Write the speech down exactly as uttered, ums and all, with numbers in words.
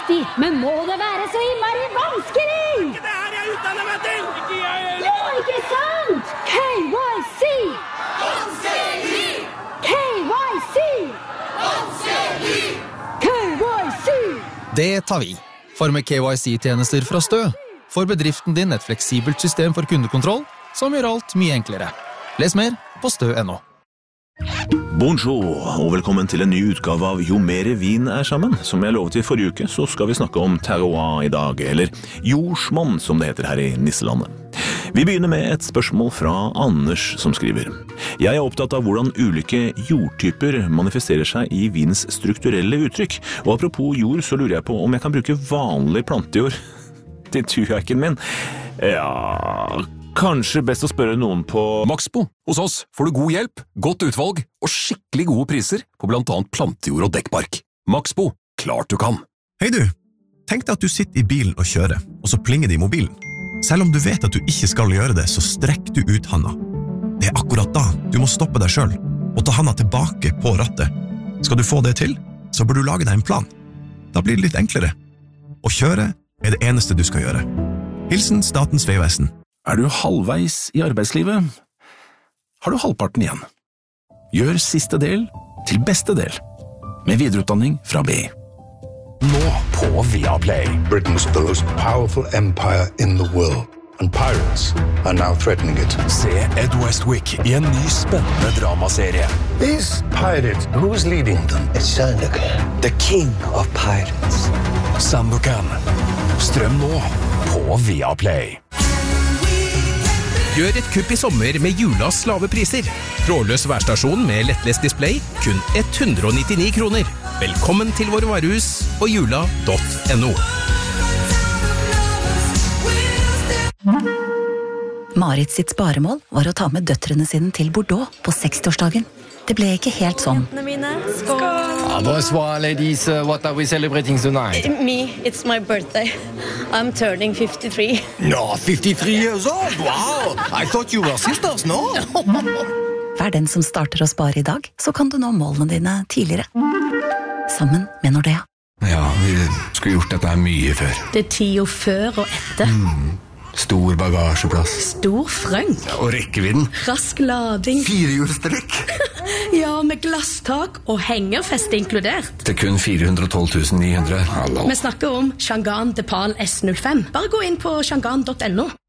riktig, men må det være så innmari vanskelig? Det her jeg utdanner meg til! Ikke jeg heller! Jo, ikke sant? K Y C! Vanskelig! K Y C! Vanskelig! K Y C! Det tar vi. For med K Y C-tjenester fra Stø får bedriften din et fleksibelt system for kundekontroll som gjør alt mye enklere. Les mer på stø punktum no. Bonjour, og velkommen til en ny utgave av Jo mere vin er sammen. Som jeg lovet i forrige uke, så skal vi snakke om terroir i dag, eller jordsmonn som det heter her i Nisselandet. Vi begynner med et spørsmål fra Anders som skriver. Jeg er opptatt av hvordan ulike jordtyper manifesterer seg i vins strukturelle uttrykk. Og apropos jord, så lurer jeg på om jeg kan bruke vanlig plantejord til turjakken min. Ja, kanskje best å spørre noen på Maxbo. Hos oss får du god hjelp, godt utvalg og skikkelig gode priser på blant annet plantejord og dekkbark. Maxbo, klart du kan. Hei du, tenk deg at du sitter i bilen og kjører, og så plinger det i mobilen. Selv om du vet at du ikke skal gjøre det, så strekk du ut handa. Det er akkurat da du må stoppe deg selv og ta handa tilbake på rattet. Skal du få det til, så bør du lage deg en plan. Da blir det litt enklere. Å kjøre er det eneste du skal gjøre. Hilsen Statens Vegvesen. Er du halvveis i arbeidslivet? Har du halvparten igjen? Gjør siste del til beste del, med videreutdanning fra B I. Nå på Viaplay. Britain's the most powerful empire in the world, and pirates are now threatening it. Se Ed Westwick i en ny spennende dramaserie. These pirates, who's leading them? It's Sandokan, the king of pirates. Sandokan. Strøm nå på Viaplay. Gjør et kupp i sommer med Julas lave priser. Trådløs værstasjon med lettlest display, kun ett hundre og nittini kroner. Velkommen til våre varehus og jula punktum no. Marit sitt sparemål var å ta med døtrene sine til Bordeaux på sekstiårsdagen. Det ble ikke helt sånn. Skål! Ah, bonsoir, ladies. Uh, what are we celebrating tonight? Me, it's my birthday. I'm turning fifty-three. No, fifty-three years old? Wow! I thought you were sisters, no? Vær den som starter å spare i dag, så kan du nå målene dine tidligere. Sammen med Nordea. Ja, vi skulle gjort dette mye før. Det er tida før og etter. Mm. Stor bagasjeplass. Stor frønk. Ja, og rekkevidden. Rask lading. Firehjulstrekk. Ja, med glasstak og hengerfeste inkludert. Til kun fire hundre og tolv tusen ni hundre. Vi snakker om Changan Depal S null fem. Bare gå inn på changan punktum no.